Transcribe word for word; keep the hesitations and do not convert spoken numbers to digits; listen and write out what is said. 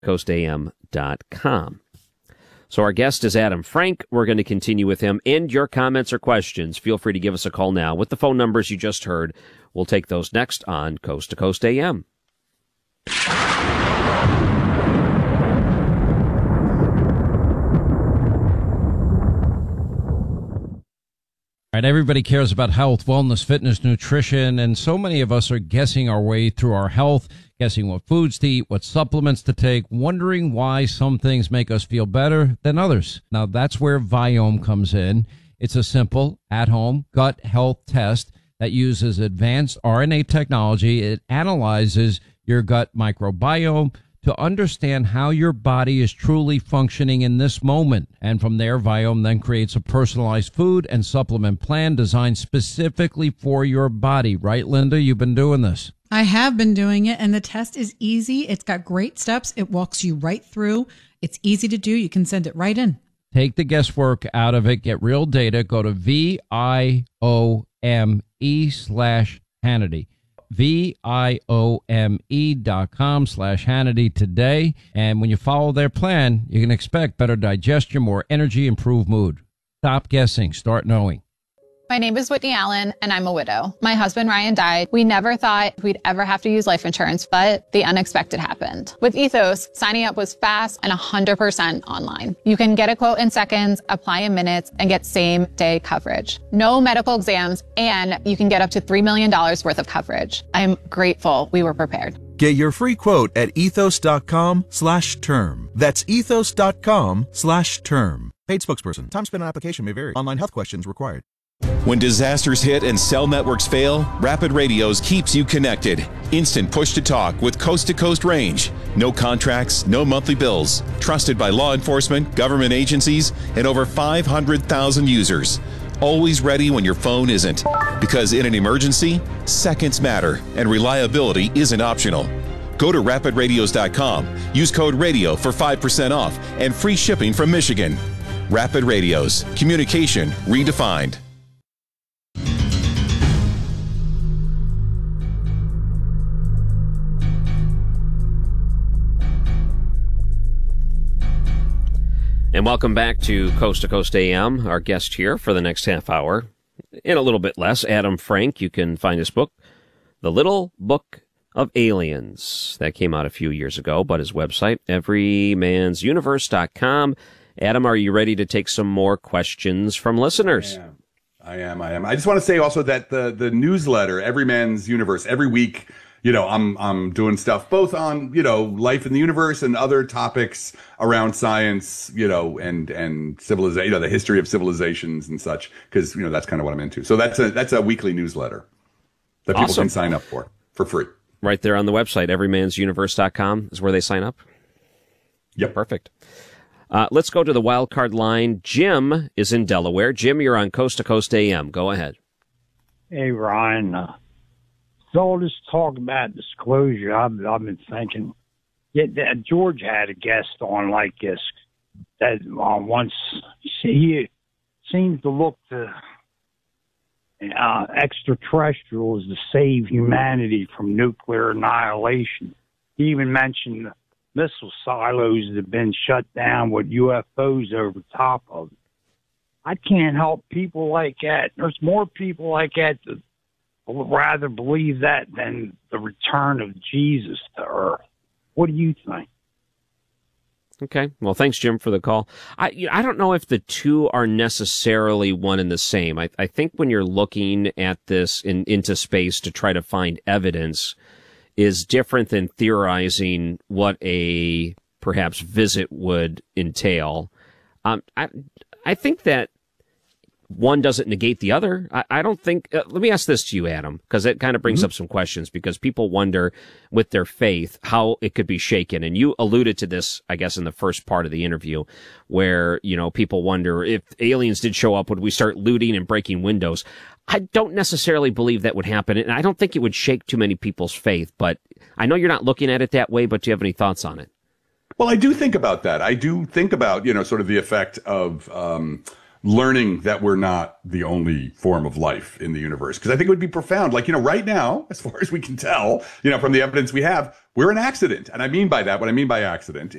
coast a m dot com. So our guest is Adam Frank. We're going to continue with him. And your comments or questions, feel free to give us a call now with the phone numbers you just heard. We'll take those next on Coast to Coast A M. All right, everybody cares about health, wellness, fitness, nutrition, and so many of us are guessing our way through our health, guessing what foods to eat, what supplements to take, wondering why some things make us feel better than others. Now, that's where Viome comes in. It's a simple, at-home gut health test that uses advanced R N A technology. It analyzes your gut microbiome to understand how your body is truly functioning in this moment. And from there, Viome then creates a personalized food and supplement plan designed specifically for your body. Right, Linda? You've been doing this. I have been doing it, and the test is easy. It's got great steps. It walks you right through. It's easy to do. You can send it right in. Take the guesswork out of it. Get real data. Go to V I O M E slash Hannity. V I O M E dot com slash Hannity today. And when you follow their plan, you can expect better digestion, more energy, improved mood. Stop guessing. Start knowing. My name is Whitney Allen, and I'm a widow. My husband, Ryan, died. We never thought we'd ever have to use life insurance, but the unexpected happened. With Ethos, signing up was fast and one hundred percent online. You can get a quote in seconds, apply in minutes, and get same-day coverage. No medical exams, and you can get up to three million dollars worth of coverage. I'm grateful we were prepared. Get your free quote at ethos.com slash term. That's ethos.com slash term. Paid spokesperson. Time spent on application may vary. Online health questions required. When disasters hit and cell networks fail, Rapid Radios keeps you connected. Instant push-to-talk with coast-to-coast range. No contracts, no monthly bills. Trusted by law enforcement, government agencies, and over five hundred thousand users. Always ready when your phone isn't. Because in an emergency, seconds matter, and reliability isn't optional. Go to rapid radios dot com. Use code RADIO for five percent off and free shipping from Michigan. Rapid Radios. Communication redefined. And welcome back to Coast to Coast A M. Our guest here for the next half hour, in a little bit less, Adam Frank. You can find his book, The Little Book of Aliens. That came out a few years ago, but his website, every mans universe dot com. Adam, are you ready to take some more questions from listeners? I am. I am. I am. I just want to say also that the the newsletter, Every Man's Universe, every week, you know, I'm I'm doing stuff both on, you know, life in the universe and other topics around science, you know, and and civilization, you know, the history of civilizations and such, because, you know, that's kind of what I'm into. So that's a that's a weekly newsletter that people Awesome. can sign up for for free. Right there on the website, every mans universe dot com is where they sign up. Yep. Perfect. Uh, let's go to the wild card line. Jim is in Delaware. Jim, you're on Coast to Coast A M. Go ahead. Hey, Ryan. Uh, so all this talk about disclosure, I've, I've been thinking, yeah, that George had a guest on like this that uh, once he seems to look to uh, extraterrestrials to save humanity from nuclear annihilation. He even mentioned missile silos that have been shut down with U F Os over top of it. I can't help people like that. There's more people like that that would rather believe that than the return of Jesus to Earth. What do you think? Okay. Well, thanks, Jim, for the call. I I don't know if the two are necessarily one and the same. I, I think when you're looking at this in, into space to try to find evidence is different than theorizing what a perhaps visit would entail. Um, I I think that one doesn't negate the other. I, I don't think, uh, let me ask this to you, Adam, because it kind of brings mm-hmm. up some questions, because people wonder with their faith how it could be shaken. And you alluded to this, I guess, in the first part of the interview, where, you know, people wonder if aliens did show up, would we start looting and breaking windows? I don't necessarily believe that would happen. And I don't think it would shake too many people's faith, but I know you're not looking at it that way, but do you have any thoughts on it? Well, I do think about that. I do think about, you know, sort of the effect of, um, learning that we're not the only form of life in the universe. Because I think it would be profound. Like, you know, right now, as far as we can tell, you know, from the evidence we have, we're an accident. And I mean by that, what I mean by accident